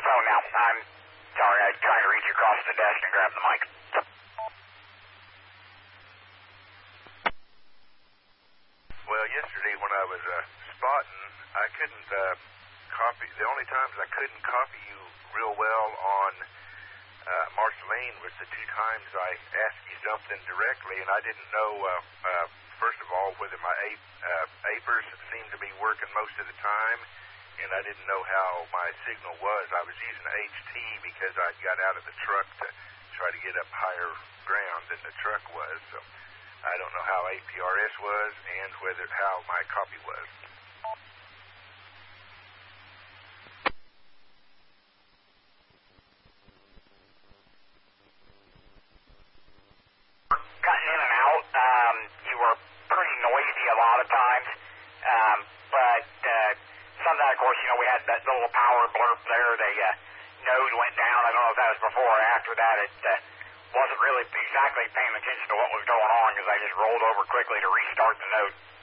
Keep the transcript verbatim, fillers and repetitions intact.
the phone now. I'm sorry, I was trying to reach across the desk and grab the mic. Well, yesterday when I was uh, spotting, I couldn't uh, copy. The only times I couldn't copy you real well on uh, Marsh Lane was the two times I asked you something directly, and I didn't know, uh, uh, first of all, whether my ape, uh, apers seemed to be working most of the time, and I didn't know how my signal was. I was using H T because I got out of the truck to try to get up higher ground than the truck was, so I don't know how A P R S was and whether how my copy was. Cutting in and out. Um, you were pretty noisy a lot of times, um, but uh, sometimes, of course, you know, we had that little power blurb there. The uh, node went down. I don't know if that was before or after that. It uh, wasn't really exactly paying attention to what was going on because I just rolled over quickly to restart the node.